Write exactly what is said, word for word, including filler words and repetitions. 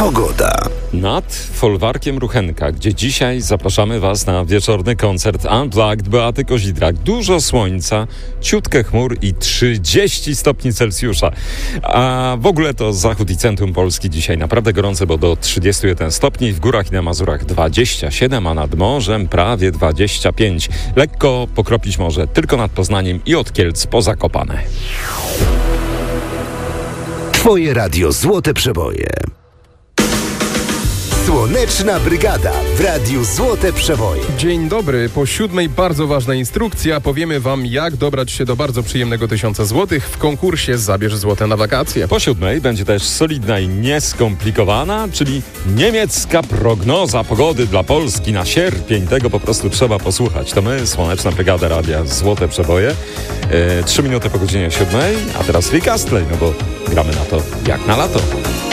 Pogoda. Nad folwarkiem Ruchenka, gdzie dzisiaj zapraszamy Was na wieczorny koncert Unplugged Beaty Kozidrak. Dużo słońca, ciutkę chmur i trzydzieści stopni Celsjusza. A w ogóle to zachód i centrum Polski dzisiaj naprawdę gorące, bo do trzydziestu jeden stopni, w górach i na Mazurach dwadzieścia siedem, a nad morzem prawie dwadzieścia pięć. Lekko pokropić może tylko nad Poznaniem i od Kielc po Zakopane. Twoje radio Złote Przeboje. Słoneczna Brygada w Radiu Złote Przeboje. Dzień dobry. Po siódmej bardzo ważna instrukcja. Powiemy Wam, jak dobrać się do bardzo przyjemnego tysiąca złotych w konkursie Zabierz Złote na wakacje. Po siódmej będzie też solidna i nieskomplikowana, czyli niemiecka prognoza pogody dla Polski na sierpień. Tego po prostu trzeba posłuchać. To my, Słoneczna Brygada Radia Złote Przeboje. Trzy minuty po godzinie siódmej, a teraz Rick Astley, no bo gramy na to jak na lato.